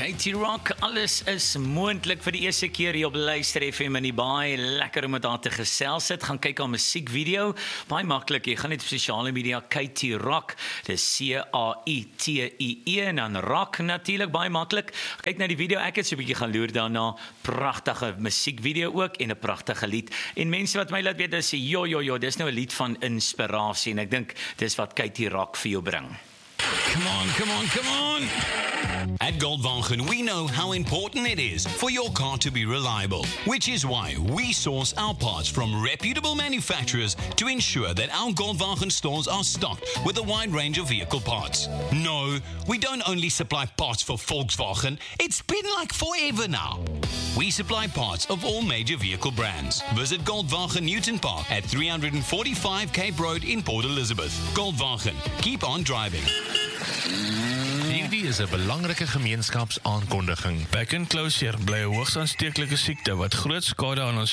Katie Rock, alles is moontlik vir die eerste keer hier op Luister FM in die baie lekker om met haar te gesels het. Gaan kyk haar musiekvideo, baie maklik, jy gaan net op sosiale media Katie Rock, dis C-A-I-T-I-E en dan Rock natuurlik, baie maklik. Kyk na die video, ek het so 'n bietjie gaan loer daarna, pragtige musiekvideo ook en 'n pragtige lied. En mense wat my laat weet, dis jo, dis nou 'n lied van inspirasie en ek dink dis wat Katie Rock vir jou bring. Come on. At Goldwagen, we know how important it is for your car to be reliable, which is why we source our parts from reputable manufacturers to ensure that our Goldwagen stores are stocked with a wide range of vehicle parts. No, we don't only supply parts for Volkswagen, it's been like forever now. We supply parts of all major vehicle brands. Visit Goldwagen Newton Park at 345 Cape Road in Port Elizabeth. Goldwagen, keep on driving. Hierdie is 'n belangrike gemeenskapsaankondiging. Back and closure bly 'n hoogs aansteeklike siekte wat groot skade aan ons